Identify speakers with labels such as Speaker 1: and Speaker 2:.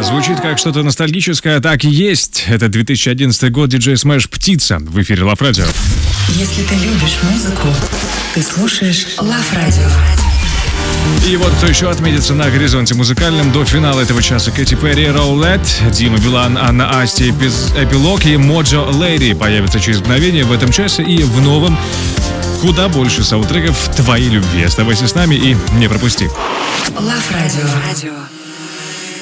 Speaker 1: Звучит как что-то ностальгическое, так и есть. Это 2011 год, диджей Smash «Птица» в эфире Love Radio.
Speaker 2: Если ты любишь музыку, ты слушаешь Love Radio.
Speaker 1: И вот кто еще отметится на горизонте музыкальном до финала этого часа: Кэти Перри, Rowlett, Дима Билан, Анна Асти, Эпилог и Моджо Лэри появятся через мгновение в этом часе и в новом куда больше саундтреков твоей любви. Оставайся с нами и не пропусти.
Speaker 2: Love Radio.